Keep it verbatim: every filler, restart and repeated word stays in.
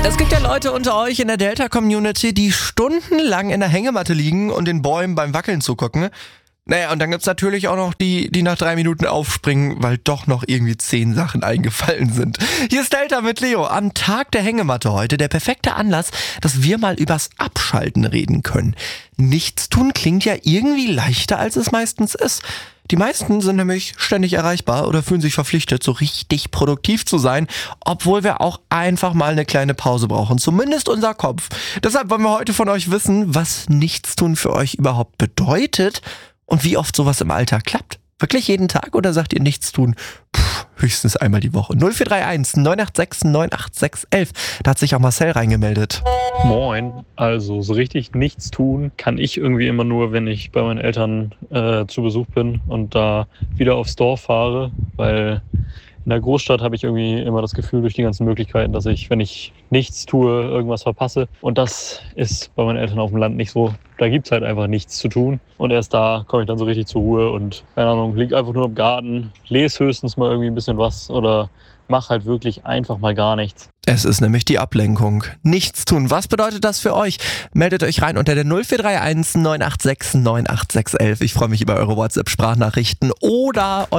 Es gibt ja Leute unter euch in der Delta-Community, die stundenlang in der Hängematte liegen und den Bäumen beim Wackeln zugucken. Naja, und dann gibt's natürlich auch noch die, die nach drei Minuten aufspringen, weil doch noch irgendwie zehn Sachen eingefallen sind. Hier ist Delta mit Leo am Tag der Hängematte heute. Der perfekte Anlass, dass wir mal übers Abschalten reden können. Nichtstun klingt ja irgendwie leichter, als es meistens ist. Die meisten sind nämlich ständig erreichbar oder fühlen sich verpflichtet, so richtig produktiv zu sein, obwohl wir auch einfach mal eine kleine Pause brauchen, zumindest unser Kopf. Deshalb wollen wir heute von euch wissen, was Nichtstun für euch überhaupt bedeutet und wie oft sowas im Alltag klappt. Wirklich jeden Tag oder sagt ihr Nichtstun? Puh, höchstens einmal die Woche. null vier drei eins neun acht sechs neun acht sechs eins eins. Da hat sich auch Marcel reingemeldet. Moin, also so richtig nichts tun kann ich irgendwie immer nur, wenn ich bei meinen Eltern äh, zu Besuch bin und da wieder aufs Dorf fahre, weil in der Großstadt habe ich irgendwie immer das Gefühl durch die ganzen Möglichkeiten, dass ich, wenn ich nichts tue, irgendwas verpasse. Und das ist bei meinen Eltern auf dem Land nicht so. Da gibt es halt einfach nichts zu tun. Und erst da komme ich dann so richtig zur Ruhe und, keine Ahnung, liege einfach nur im Garten, lese höchstens mal irgendwie ein bisschen was oder mach halt wirklich einfach mal gar nichts. Es ist nämlich die Ablenkung. Nichts tun. Was bedeutet das für euch? Meldet euch rein unter der null vier drei eins neun acht sechs neun acht sechs eins eins. Ich freue mich über eure WhatsApp-Sprachnachrichten oder